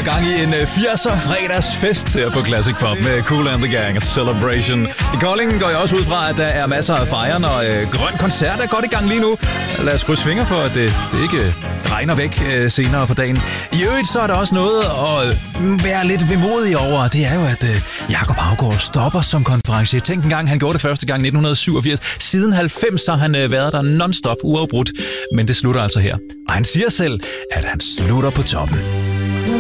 har gang i en 80'er fredagsfest her på Classic Pop med Kool and the Gang Celebration. I Kolding går jeg også ud fra, at der er masser af fejren, og Grøn Koncert er godt i gang lige nu. Lad os krydse fingre for, at det ikke regner væk senere på dagen. I øvrigt så er der også noget at være lidt vemodig over. Det er jo, at Jakob Haugaard stopper som konferencier. Tænk engang, han gjorde det første gang i 1987. Siden 90 har han været der non-stop uafbrudt. Men det slutter altså her. Og han siger selv, at han slutter på toppen.